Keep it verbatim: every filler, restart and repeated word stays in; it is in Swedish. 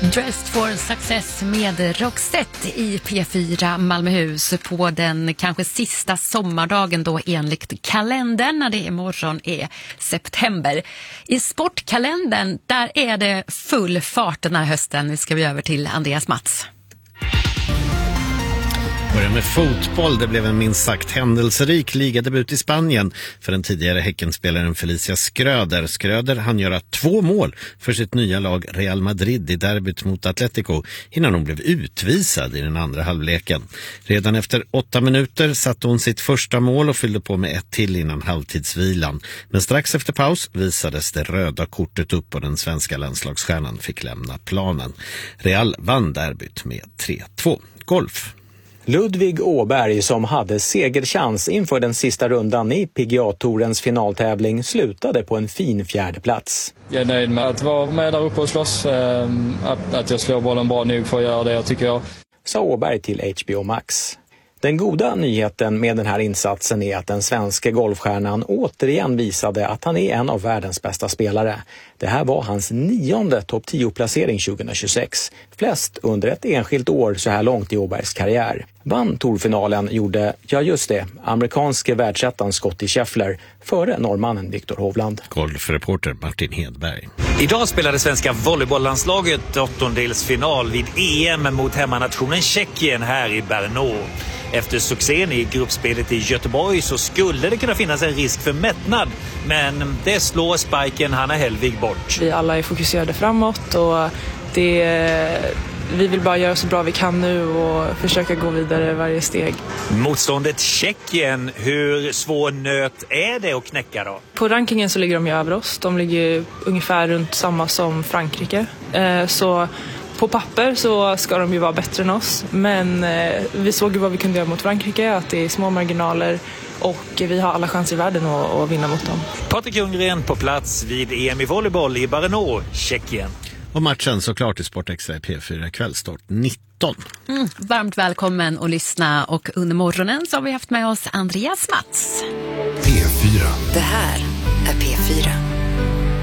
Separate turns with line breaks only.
Dressed for Success med Roxette i P fyra Malmöhus på den kanske sista sommardagen då enligt kalendern, när det imorgon är september. I sportkalendern där är det full fart den här hösten. Nu ska vi över till Andreas Mats.
Börjar med fotboll. Det blev en minst sagt händelserik ligadebut i Spanien för den tidigare Häckenspelaren Felicia Schröder. Schröder hann göra två mål för sitt nya lag Real Madrid i derbyt mot Atletico innan hon blev utvisad i den andra halvleken. Redan efter åtta minuter satte hon sitt första mål och fyllde på med ett till innan halvtidsvilan. Men strax efter paus visades det röda kortet upp och den svenska landslagsstjärnan fick lämna planen. Real vann derbyt med tre två. Golf.
Ludvig Åberg, som hade segerchans inför den sista rundan i P G A-tourens finaltävling, slutade på en fin fjärde plats.
Jag är nöjd med att vara med där uppe och slåss, att jag slår bollen bra nog för att göra det jag tycker jag.
Sa Åberg till H B O Max. Den goda nyheten med den här insatsen är att den svenska golfstjärnan återigen visade att han är en av världens bästa spelare. Det här var hans nionde topp tio-placering tjugohundratjugosex. Flest under ett enskilt år så här långt i Åbergs karriär. Vann tourfinalen gjorde, ja just det, amerikanske världsettan Scottie Scheffler före norrmannen Viktor Hovland.
Golfreporter Martin Hedberg.
Idag spelade svenska volleybolllandslaget åttondelsfinal vid E M mot hemmanationen Tjeckien här i Brno. Efter succén i gruppspelet i Göteborg så skulle det kunna finnas en risk för mättnad, men det slår spiken Hanna Hellvig bort.
Vi alla är fokuserade framåt och det, vi vill bara göra så bra vi kan nu och försöka gå vidare varje steg.
Motståndet Tjeckien, hur svår nöt är det att knäcka då?
På rankingen så ligger de ju över oss. De ligger ungefär runt samma som Frankrike. Så på papper så ska de ju vara bättre än oss, men eh, vi såg ju vad vi kunde göra mot Frankrike, att det är små marginaler och vi har alla chanser i världen att, att vinna mot dem.
Patrik Ljunggren på plats vid E M i volleyboll i Brno, Tjeckien.
Och matchen såklart i Sportextra i P fyra kvällstart nitton.
Mm, varmt välkommen att lyssna, och under morgonen så har vi haft med oss Andreas Mats.
P fyra.
Det här är P fyra.